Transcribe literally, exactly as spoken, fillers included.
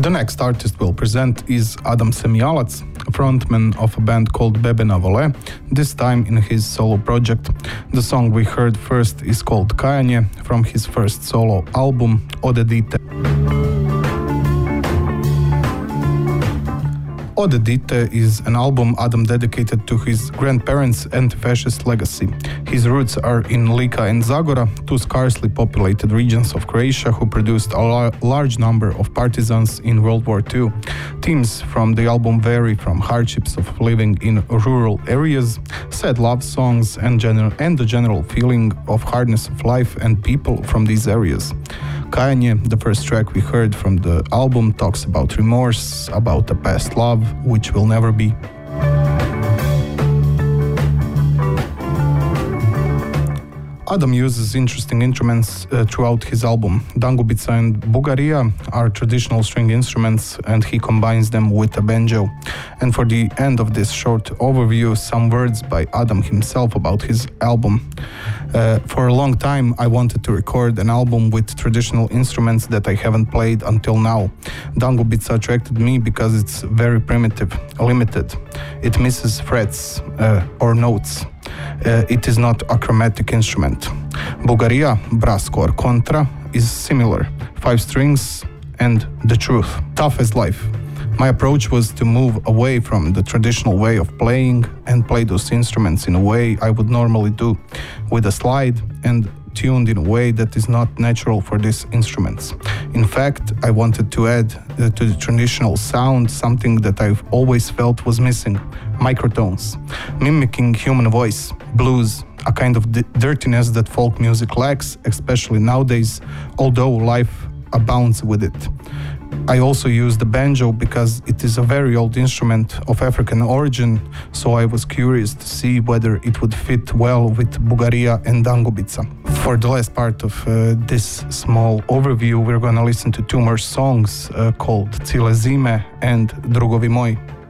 The next artist we'll present is Adam Semjalac, a frontman of a band called Bebe na Vole, this time in his solo project. The song we heard first is called Kajanje from his first solo album Ode dite. Ode dite is an album Adam dedicated to his grandparents' anti-fascist legacy. His roots are in Lika and Zagora, two sparsely populated regions of Croatia who produced a la- large number of partisans in World War Two. Themes from the album vary from hardships of living in rural areas, sad love songs, and, gener- and the general feeling of hardness of life and people from these areas. Kajanje, the first track we heard from the album, talks about remorse, about a past love which will never be. Adam uses interesting instruments uh, throughout his album. Dangubica and bugaria are traditional string instruments, and he combines them with a banjo. And for the end of this short overview, some words by Adam himself about his album. Uh, for a long time, I wanted to record an album with traditional instruments that I haven't played until now. Dangubica attracted me because it's very primitive, limited. It misses frets uh, or notes. Uh, it is not a chromatic instrument. Bugaria, brasco or contra, is similar. Five strings and the truth. Tough as life. My approach was to move away from the traditional way of playing and play those instruments in a way I would normally do, with a slide and tuned in a way that is not natural for these instruments. In fact, I wanted to add uh, to the traditional sound something that I've always felt was missing: microtones, mimicking human voice, blues, a kind of d- dirtiness that folk music lacks, especially nowadays, although life abounds with it. I also use the banjo because it is a very old instrument of African origin, so I was curious to see whether it would fit well with bugaria and dangubica. For the last part of uh, this small overview, we're going to listen to two more songs uh, called Cile zime and Drugovi moji.